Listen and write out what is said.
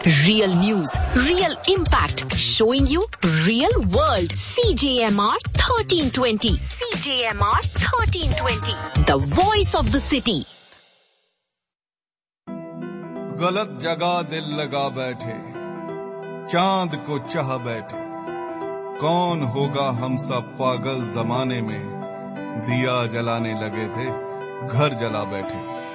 Real news, real impact, showing you real world. CJMR 1320. CJMR 1320. The voice of the city. गलत जगह दिल लगा बैठे, चांद को चाह बैठे, कौन होगा हम सब पागल जमाने में, दिया जलाने लगे थे, घर जला बैठे।